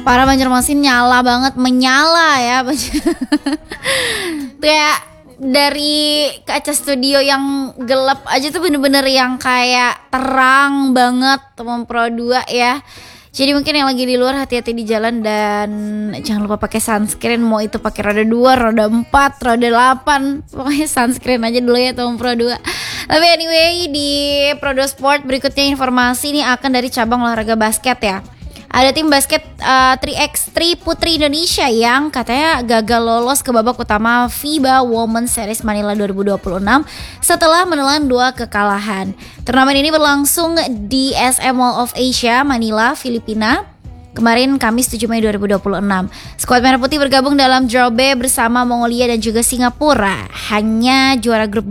Para Banjarmasin nyala banget, menyala ya. Kayak dari kaca studio yang gelap aja tuh bener-bener yang kayak terang banget teman Pro 2 ya. Jadi mungkin yang lagi di luar hati-hati di jalan dan jangan lupa pakai sunscreen, mau itu pakai roda 2, roda 4, roda 8. Pokoknya sunscreen aja dulu ya teman Pro 2. Tapi anyway, di Pro 2 Sport berikutnya informasi ini akan dari cabang olahraga basket ya. Ada tim basket 3x3 Putri Indonesia yang katanya gagal lolos ke babak utama FIBA Women's Series Manila 2026 setelah menelan 2 kekalahan. Turnamen ini berlangsung di SM Mall of Asia, Manila, Filipina. Kemarin Kamis 7 Mei 2026. Skuad Merah Putih bergabung dalam draw B bersama Mongolia dan juga Singapura. Hanya juara grup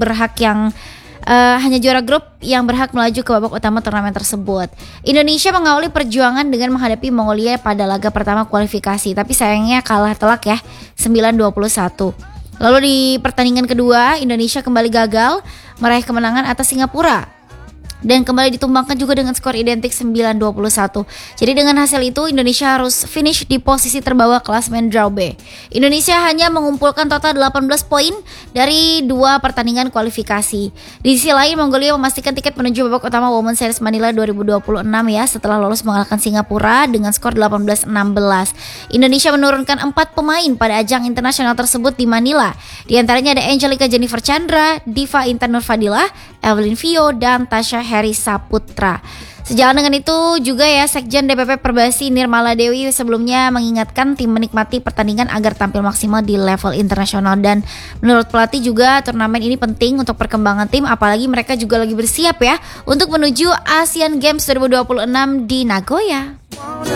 yang berhak melaju ke babak utama turnamen tersebut. Indonesia mengawali perjuangan dengan menghadapi Mongolia pada laga pertama kualifikasi, tapi sayangnya kalah telak ya, 9-21. Lalu di pertandingan kedua, Indonesia kembali gagal meraih kemenangan atas Singapura dan kembali ditumbangkan juga dengan skor identik 9-21. Jadi dengan hasil itu Indonesia harus finish di posisi terbawah klasemen draw B. Indonesia hanya mengumpulkan total 18 poin dari 2 pertandingan kualifikasi. Di sisi lain Mongolia memastikan tiket menuju babak utama Women's Series Manila 2026 ya, setelah lolos mengalahkan Singapura dengan skor 18-16. Indonesia menurunkan 4 pemain pada ajang internasional tersebut di Manila. Di antaranya ada Angelica Jennifer Chandra, Diva Intan Nurfadilah, Evelyn Vio, dan Tasha Heri Saputra. Sejalan dengan itu juga ya, Sekjen DPP Perbasi Nirmala Dewi sebelumnya mengingatkan tim menikmati pertandingan agar tampil maksimal di level internasional. Dan menurut pelatih juga turnamen ini penting untuk perkembangan tim, apalagi mereka juga lagi bersiap ya untuk menuju Asian Games 2026 di Nagoya.